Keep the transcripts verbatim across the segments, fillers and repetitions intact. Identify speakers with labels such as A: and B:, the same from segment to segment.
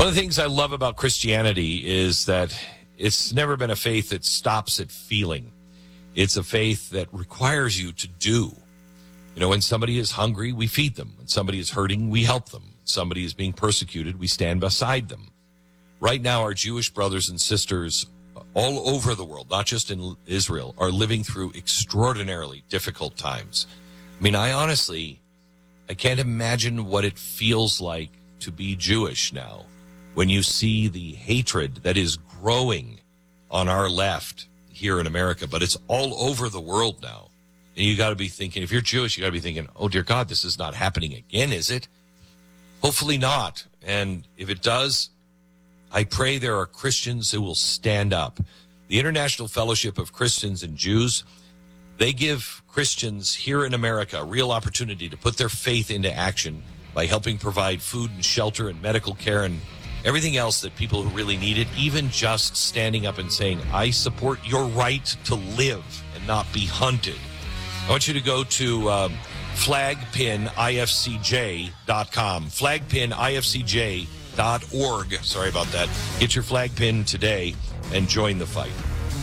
A: One of the things I love about Christianity is that it's never been a faith that stops at feeling. It's a faith that requires you to do. You know, when somebody is hungry, we feed them. When somebody is hurting, we help them. When somebody is being persecuted, we stand beside them. Right now, our Jewish brothers and sisters all over the world, not just in Israel, are living through extraordinarily difficult times. I mean, I honestly, I can't imagine what it feels like to be Jewish now when you see the hatred that is growing on our left here in America, but it's all over the world now. And you got to be thinking, if you're Jewish, you got to be thinking, oh, dear God, this is not happening again, is it? Hopefully not. And if it does, I pray there are Christians who will stand up. The International Fellowship of Christians and Jews, they give Christians here in America a real opportunity to put their faith into action by helping provide food and shelter and medical care and everything else that people who really need it, even just standing up and saying, I support your right to live and not be hunted. I want you to go to um, flag pin I F C J dot com, flag pin I F C J dot org. Sorry about that. Get your flag pin today and join the fight.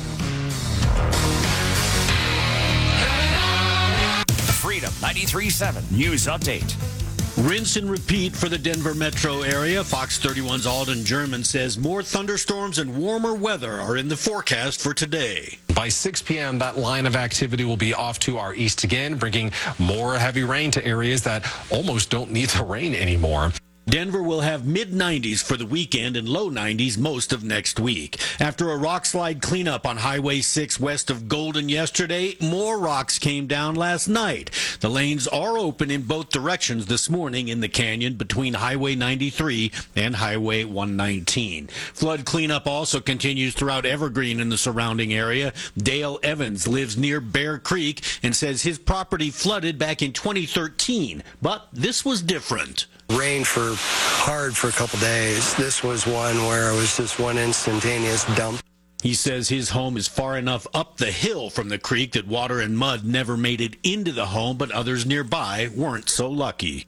B: Freedom ninety-three point seven News Update.
C: Rinse and repeat for the Denver metro area. Fox thirty-one's Alden German says more thunderstorms and warmer weather are in the forecast for today.
D: By six p.m., that line of activity will be off to our east again, bringing more heavy rain to areas that almost don't need the rain anymore.
C: Denver will have mid nineties for the weekend and low nineties most of next week. After a rock slide cleanup on Highway six west of Golden yesterday, more rocks came down last night. The lanes are open in both directions this morning in the canyon between Highway ninety-three and Highway one nineteen. Flood cleanup also continues throughout Evergreen and the surrounding area. Dale Evans lives near Bear Creek and says his property flooded back in twenty thirteen, but this was different.
E: Rained for hard for a couple days. This was one where it was just one instantaneous dump.
C: He says his home is far enough up the hill from the creek that water and mud never made it into the home, but others nearby weren't so lucky.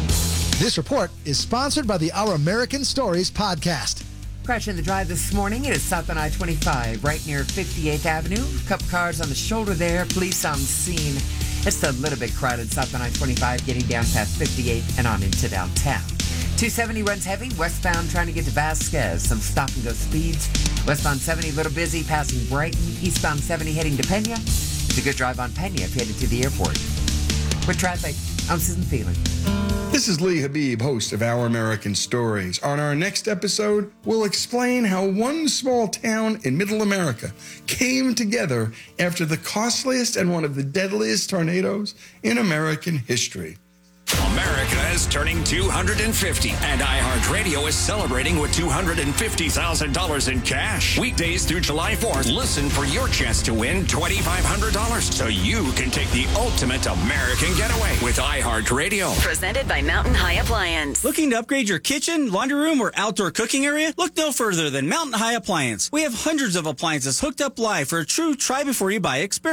F: This report is sponsored by the Our American Stories podcast.
G: Crash in the drive this morning. It is south on I twenty-five, right near fifty-eighth Avenue. Couple cars on the shoulder there. Police on scene. It's a little bit crowded south on I twenty-five, getting down past fifty-eight and on into downtown. two seventy runs heavy, westbound trying to get to Vasquez. Some stop-and-go speeds. Westbound seventy, a little busy, passing Brighton. Eastbound seventy, heading to Pena. It's a good drive on Pena if you're headed to the airport. With traffic, I'm Susan Thielen.
H: This is Lee Habib, host of Our American Stories. On our next episode, we'll explain how one small town in Middle America came together after the costliest and one of the deadliest tornadoes in American history.
B: America is turning two hundred fifty, and iHeartRadio is celebrating with two hundred fifty thousand dollars in cash. Weekdays through July fourth, listen for your chance to win twenty-five hundred dollars so you can take the ultimate American getaway with iHeartRadio.
I: Presented by Mountain High Appliance.
J: Looking to upgrade your kitchen, laundry room, or outdoor cooking area? Look no further than Mountain High Appliance. We have hundreds of appliances hooked up live for a true try-before-you-buy experience.